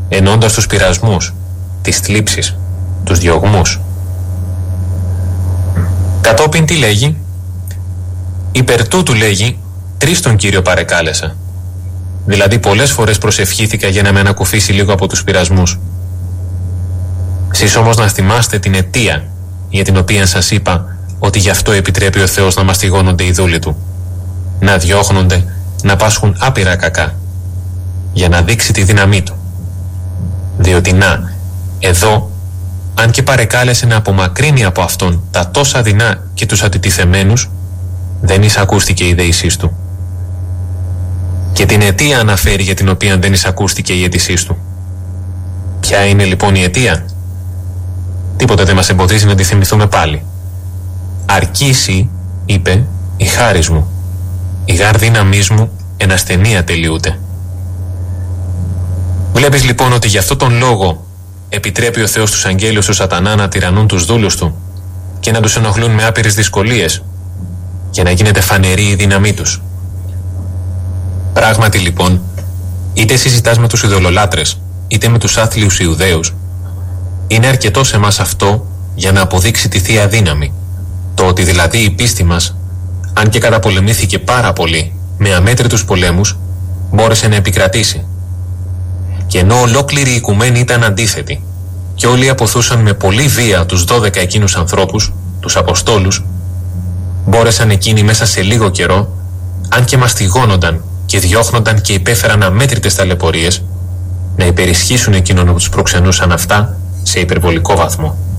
εννοώντας τους πειρασμούς, τις θλίψεις, τους διωγμούς. Κατόπιν τι λέγει? Υπερ τούτου λέγει, 3 τον Κύριο παρεκάλεσα. Δηλαδή πολλές φορές προσευχήθηκα για να με ανακουφίσει λίγο από τους πειρασμούς. Σεις όμως να θυμάστε την αιτία για την οποία σας είπα ότι γι' αυτό επιτρέπει ο Θεός να μαστιγώνονται οι δούλοι Του, να διώχνονται, να πάσχουν άπειρα κακά, για να δείξει τη δύναμή Του. Διότι να, εδώ, αν και παρεκάλεσε να απομακρύνει από Αυτόν τα τόσα δεινά και τους αντιτιθεμένους, δεν εισακούστηκε η δεησής Του. Και την αιτία αναφέρει για την οποία δεν εισακούστηκε η αίτησής Του. Ποια είναι λοιπόν η αιτία? Τίποτα δεν μας εμποδίζει να τη θυμηθούμε πάλι. Αρκήσει, είπε, η χάρις μου, η γάρ δύναμής μου εν ασθενεία τελειούται. Βλέπεις λοιπόν ότι γι' αυτό τον λόγο επιτρέπει ο Θεός τους αγγέλους του σατανά να τυραννούν τους δούλους Του και να τους ενοχλούν με άπειρες δυσκολίες, για να γίνεται φανερή η δύναμή τους. Πράγματι λοιπόν, είτε συζητάς με τους ειδωλολάτρες, είτε με τους άθλιους Ιουδαίους, είναι αρκετό σε μας αυτό για να αποδείξει τη Θεία Δύναμη. Το ότι δηλαδή η πίστη μας, αν και καταπολεμήθηκε πάρα πολύ με αμέτρητους πολέμους, μπόρεσε να επικρατήσει. Και ενώ ολόκληρη η οικουμένη ήταν αντίθετη και όλοι αποθούσαν με πολλή βία τους 12 εκείνους ανθρώπους, τους Αποστόλους, μπόρεσαν εκείνοι μέσα σε λίγο καιρό, αν και μαστιγώνονταν και διώχνονταν και υπέφεραν αμέτρητες ταλαιπωρίες, να υπερισχύσουν εκείνον που τους προξενούσαν αυτά σε υπερβολικό βαθμό.